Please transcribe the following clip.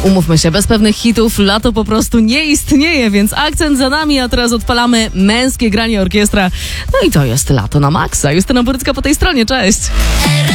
Umówmy się, bez pewnych hitów lato po prostu nie istnieje, więc akcent za nami, a teraz odpalamy męskie granie orkiestra. No i to jest Lato na maksa. Justyna Borycka po tej stronie, cześć!